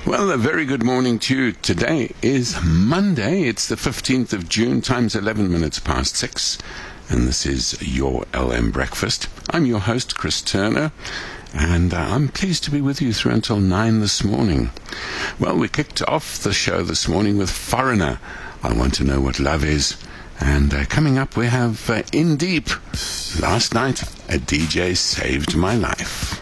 Well, a very good morning to you. Today is Monday. It's the 15th of June. Time's 11 minutes past 6. And this is your LM Breakfast. I'm your host, Chris Turner. And I'm pleased to be with you through until 9 this morning. Well, we kicked off the show this morning with Foreigner. I Want to Know What Love Is. And coming up, we have In Deep. Last night, a DJ saved my life.